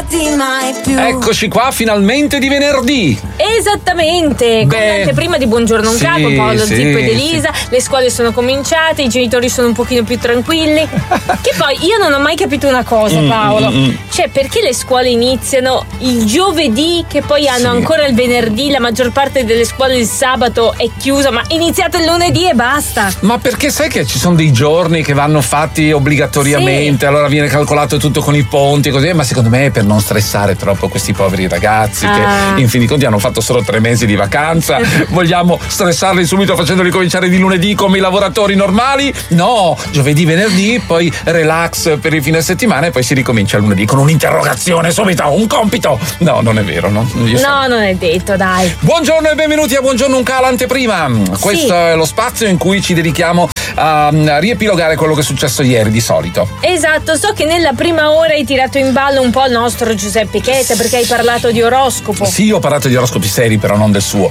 perderti mai più. Eccoci qua finalmente di venerdì. Esattamente, con l'anteprima di Buongiorno un capo, Paolo Zippo ed Elisa. Le scuole sono cominciate, i genitori sono un pochino più tranquilli. Che poi io non ho mai capito una cosa, Paolo. Cioè, perché le scuole iniziano il giovedì, che poi hanno ancora il venerdì, la maggior parte delle scuole il sabato è chiusa, ma è iniziato il lunedì e basta. Ma perché sai che ci sono dei giorni che vanno fatti obbligatoriamente, allora viene calcolato tutto con i ponti, così, ma secondo me è per non stressare troppo questi poveri ragazzi che in fin dei conti hanno fatto solo 3 mesi di vacanza. Vogliamo stressarli subito facendoli cominciare di lunedì come i lavoratori normali? No, giovedì, venerdì, poi relax per il fine settimana e poi si ricomincia lunedì con un'interrogazione subito, un compito. No, non è vero, no? Non è detto, dai. Buongiorno e benvenuti a Buongiorno un Ca, l'anteprima. Questo è lo spazio in cui ci dedichiamo a riepilogare quello che è successo ieri di solito. Esatto, so che nella prima ora hai tirato in ballo un po' il nostro Giuseppe Chetta perché hai parlato di oroscopo. Sì, ho parlato di oroscopi seri, però non del suo.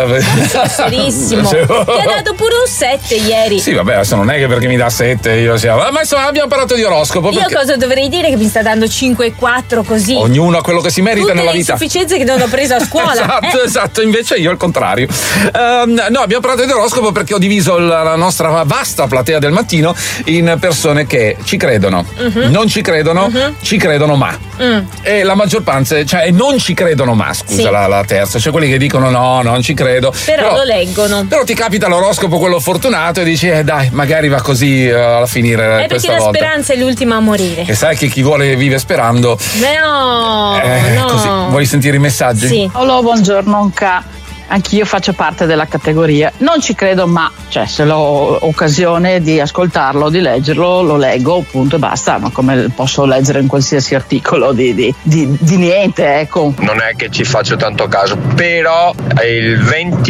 Serissimo. Ti ha dato pure un 7 ieri. Sì, vabbè, adesso non è che perché mi dà 7 io siamo. Ma insomma abbiamo parlato di oroscopo. Io cosa dovrei dire? Che mi sta dando 5 e 4 così. Ognuno ha quello che si merita nella vita. Tutte le insufficienze che non ho preso a scuola. Esatto, invece io al contrario. No, abbiamo parlato di oroscopo perché ho diviso la nostra vasta platea del mattino in persone che ci credono, non ci credono, ci credono ma. E la maggior parte, cioè non ci credono ma, scusa, la terza, cioè quelli che dicono no, non ci credo. Però lo leggono. Però ti capita l'oroscopo quello fortunato e dici dai, magari va così a finire è questa perché volta. La speranza è l'ultima a morire. E sai che chi vuole vive sperando. No. Così. Vuoi sentire i messaggi? Sì. Allora, buongiorno Anca. Anch'io faccio parte della categoria. Non ci credo, ma se ho occasione di ascoltarlo, di leggerlo, lo leggo, punto e basta. Ma come posso leggere in qualsiasi articolo di niente, ecco. Non è che ci faccio tanto caso, però il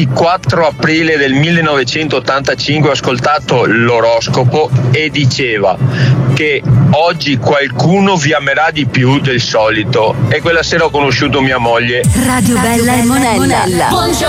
24 aprile del 1985 ho ascoltato l'oroscopo e diceva che oggi qualcuno vi amerà di più del solito, e quella sera ho conosciuto mia moglie. Radio Bella e Monella. Buongiorno